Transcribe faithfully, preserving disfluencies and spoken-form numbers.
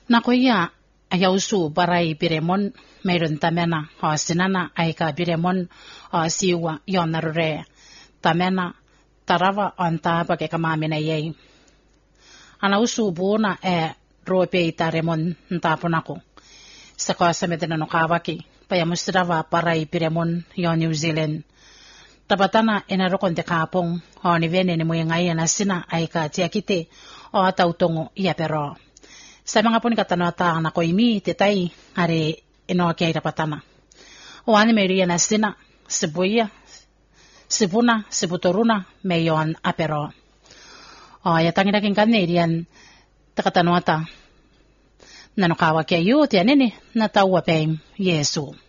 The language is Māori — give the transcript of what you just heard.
Nakuya ayausu barai biremon meron tamena o sinana aika biremon o siwa yonarure tamena tarawa onta bage kamamina yei. Anausu buona e rope itaremon ntapunako. Sakosa medena no kawaki payamusrawa barai biremon yo New Zealand. Tabatana enarokon te kapong o ni vene ni moyangay na sina aika tiakite o atautongo iya pero. Sa mga po ni katanata na ko imi titay ari ino kaya rapatana. O ani meria na sina sibuya sibuna sibutoruna mayon apero. O yatangin aking kanerian takatanota nanukawa kaya yu tianini natawa pem Yesu.